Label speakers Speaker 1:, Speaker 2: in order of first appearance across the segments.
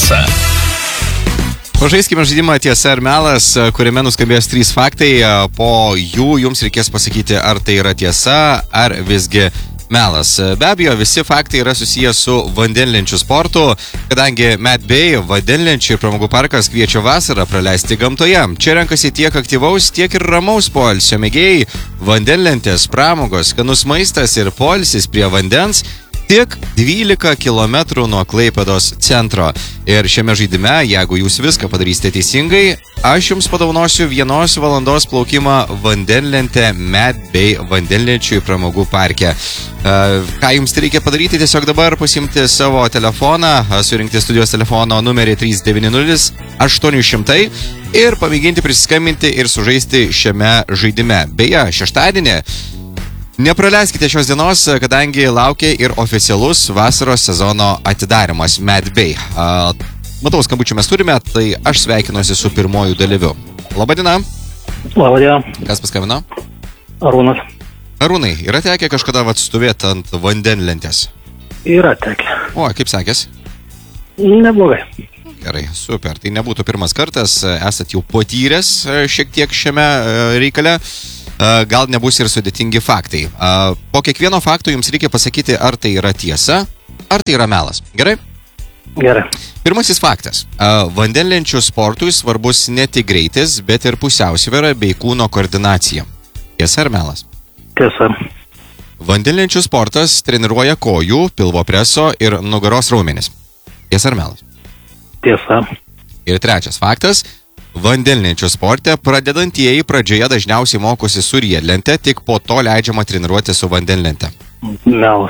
Speaker 1: tiesa.
Speaker 2: Pažaiskime žaidimą tiesa ar melas, kuriame nuskambės 3 faktai. Po jų jums reikės pasakyti, ar tai yra tiesa, ar visgi melas. Be abejo, visi faktai yra susijęs su vandenlenčių sportu, kadangi Mad Bay vandenlenčių ir pramogų parkas kviečia vasarą praleisti gamtoje. Čia renkasi tiek aktyvaus, tiek ir ramaus poilsio mėgėjai, vandenlentės, pramogos, skanus maistas ir poilsis prie vandens. Tik 12 km nuo Klaipėdos centro. Ir šiame žaidime, jeigu jūs viską padarysite teisingai, aš jums padovanosiu 1 valandos plaukimą vandenlentę Mad Bay vandenlenčių pramogų parke. Ką jums reikia padaryti? Tiesiog dabar pasimti savo telefoną, surinkti studijos telefono numerį 390 800 ir pamėginti prisiskambinti ir sužaisti šiame žaidime. Beje, šeštadienį nepraleiskite šios dienos, kadangi laukia ir oficialus vasaros sezono atidarimas Mad Bay. Matau, skambučių mes turime, tai aš sveikinuosi su pirmoju dalyviu. Labadiena.
Speaker 3: Labadiena.
Speaker 2: Kas paskambino?
Speaker 3: Arūnas.
Speaker 2: Arūnai, yra tekę kažkada stovėti ant vandenlentės?
Speaker 3: Yra tekę.
Speaker 2: O, kaip sekės?
Speaker 3: Neblogai.
Speaker 2: Gerai, super. Tai nebūtų pirmas kartas, esat jau patyręs šiek tiek šiame reikale. Gal nebus ir sudėtingi faktai. Po kiekvieno fakto jums reikia pasakyti, ar tai yra tiesa, ar tai yra melas. Gerai?
Speaker 3: Gerai.
Speaker 2: Pirmasis faktas. Vandenlenčių sportui svarbus ne tik greitis, bet ir pusiausvėra bei kūno koordinacija. Tiesa ar melas?
Speaker 3: Tiesa.
Speaker 2: Vandenlenčių sportas treniruoja kojų, pilvo preso ir nugaros raumenis. Tiesa ar melas?
Speaker 3: Tiesa.
Speaker 2: Ir trečias faktas. Vandenlenčių sporte pradedantieji pradžioje dažniausiai mokosi su riedlente, tik po to leidžiama treniruoti su vandenlente.
Speaker 3: Melas.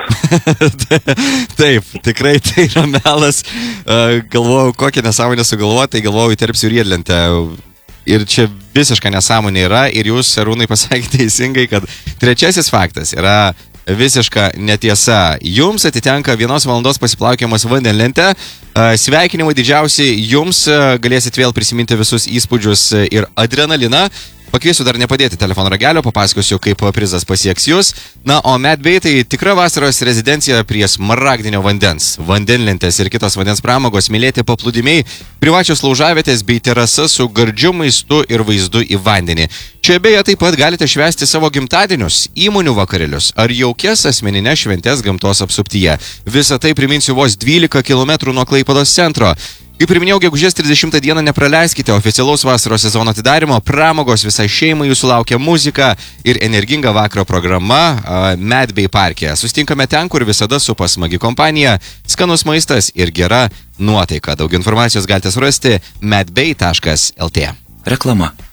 Speaker 2: Taip, tikrai tai yra melas. Galvojau, kokią nesąmonę sugalvoti, tai galvojau, įterpsiu riedlentę. Ir čia visiška nesąmonė yra. Ir jūs, Arūnai, pasakėte teisingai, kad trečiasis faktas yra visiška netiesa. Jums atitenka 1 valandos pasiplaukiamas vandenlentė. Sveikinimai didžiausiai jums. Galėsit vėl prisiminti visus įspūdžius ir adrenaliną. Pakviesiu dar nepadėti telefono ragelio, papasakosiu, kaip prizas pasieks jūs. Na, o Mad Bay tai tikra vasaros rezidencija prie smaragdinio vandens. Vandenlentės ir kitos vandens pramogos, mylėti paplūdimiai, privačios laužavietės bei terasas su gardžiu maistu ir vaizdu į vandenį. Čia beje taip pat galite švęsti savo gimtadienius, įmonių vakarėlius ar jaukias asmeninės šventės gamtos apsuptyje. Visą tai priminsiu vos 12 km nuo Klaipėdos centro. Kaip ir minėjau, gegužės 30 dieną nepraleiskite oficialaus vasaros sezono atidarimo, pramogos visai šeimai, jūsų laukia muzika ir energinga vakaro programa Mad Bay parke. Susitinkame ten, kur visada supa smagi kompanija, skanus maistas ir gera nuotaika. Daug informacijos galite surasti madbay.lt.
Speaker 1: Reklama.